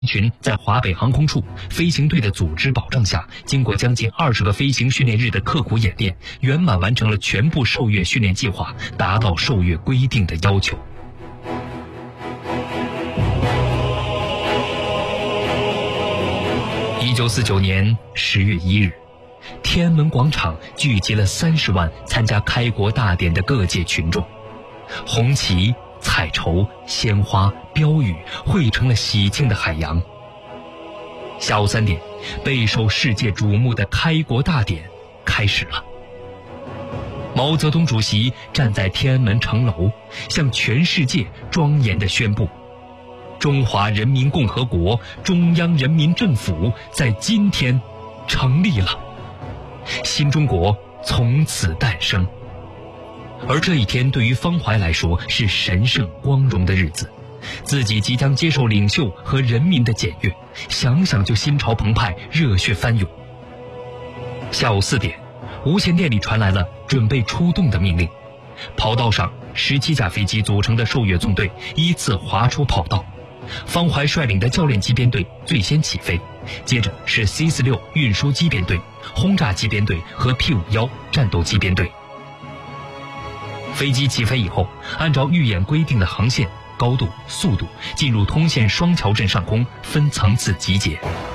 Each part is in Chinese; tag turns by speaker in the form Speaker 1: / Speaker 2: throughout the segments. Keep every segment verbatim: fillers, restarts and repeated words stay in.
Speaker 1: 群在华北航空处飞行队的组织保障下，经过将近二十个飞行训练日的刻苦演练，圆满完成了全部受阅训练计划，达到受阅规定的要求。一九四九年十月一日，天安门广场聚集了三十万参加开国大典的各界群众，红旗、彩绸、鲜花、标语汇成了喜庆的海洋。下午三点，备受世界瞩目的开国大典开始了。毛泽东主席站在天安门城楼，向全世界庄严地宣布：中华人民共和国中央人民政府在今天成立了，新中国从此诞生。而这一天对于方怀来说是神圣光荣的日子，自己即将接受领袖和人民的检阅，想想就心潮澎湃，热血翻涌。下午四点，无线电里传来了准备出动的命令，跑道上十七架飞机组成的受阅纵队依次划出跑道，方怀率领的教练机编队最先起飞，接着是 C 四六 运输机编队、轰炸机编队和 P 五十一 战斗机编队。飞机起飞以后，按照预演规定的航线、高度、速度，进入通县双桥镇上空分层次集结。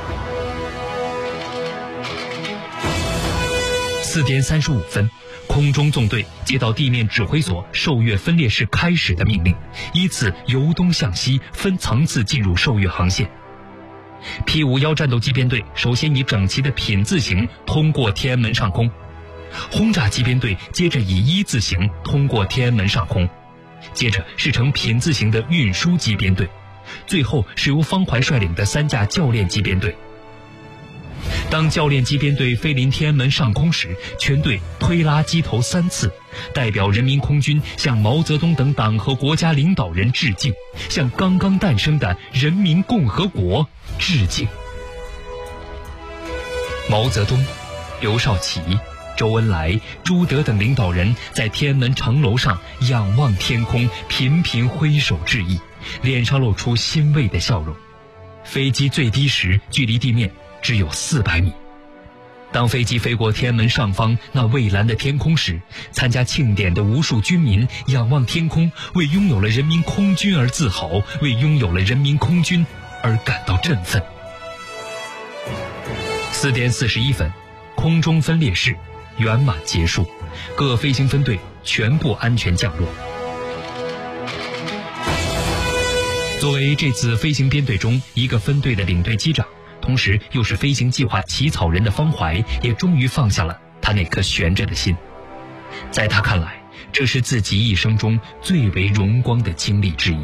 Speaker 1: 四点三十五分，空中纵队接到地面指挥所受阅分列式开始的命令，依次由东向西分层次进入受阅航线。P 五十一 战斗机编队首先以整齐的品字形通过天安门上空，轰炸机编队接着以一字形通过天安门上空，接着是呈品字形的运输机编队，最后是由方怀率领的三架教练机编队。当教练机编队飞临天安门上空时，全队推拉机头三次，代表人民空军向毛泽东等党和国家领导人致敬，向刚刚诞生的人民共和国致敬。毛泽东、刘少奇、周恩来、朱德等领导人在天安门城楼上仰望天空，频频挥手致意，脸上露出欣慰的笑容。飞机最低时距离地面只有四百米。当飞机飞过天安门上方那蔚蓝的天空时，参加庆典的无数军民仰望天空，为拥有了人民空军而自豪，为拥有了人民空军而感到振奋。四点四十一分，空中分列式圆满结束，各飞行分队全部安全降落。作为这次飞行编队中一个分队的领队机长，同时又是飞行计划起草人的方怀，也终于放下了他那颗悬着的心。在他看来，这是自己一生中最为荣光的经历之一。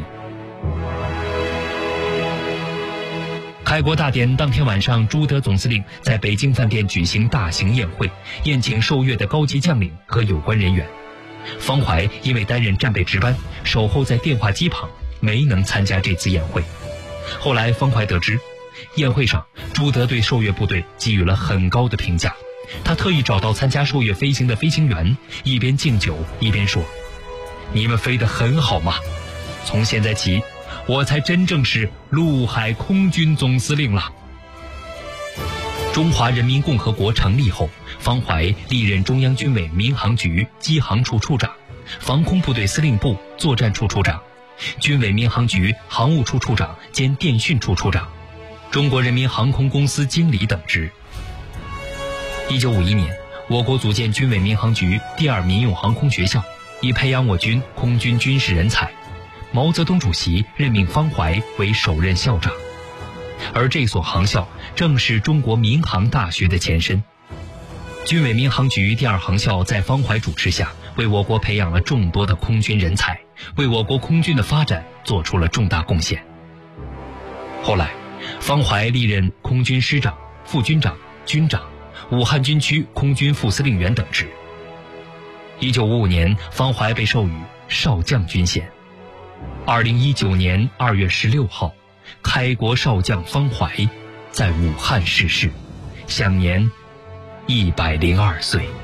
Speaker 1: 开国大典当天晚上，朱德总司令在北京饭店举行大型宴会，宴请受阅的高级将领和有关人员。方怀因为担任战备值班，守候在电话机旁，没能参加这次宴会。后来方怀得知，宴会上朱德对受阅部队给予了很高的评价，他特意找到参加受阅飞行的飞行员，一边敬酒一边说：你们飞得很好嘛，从现在起我才真正是陆海空军总司令了。中华人民共和国成立后，方怀历任中央军委民航局机航处处长、防空部队司令部作战处处长、军委民航局航务处处长兼电讯处处长、中国人民航空公司经理等职。一九五一年，我国组建军委民航局第二民用航空学校，以培养我军空军军事人才。毛泽东主席任命方怀为首任校长，而这所航校正是中国民航大学的前身。军委民航局第二航校在方怀主持下，为我国培养了众多的空军人才，为我国空军的发展做出了重大贡献。后来，方怀历任空军师长、副军长、军长、武汉军区空军副司令员等职。一九五五年，方怀被授予少将军衔。二零一九年二月十六号，开国少将方怀在武汉逝世，享年一百零二岁。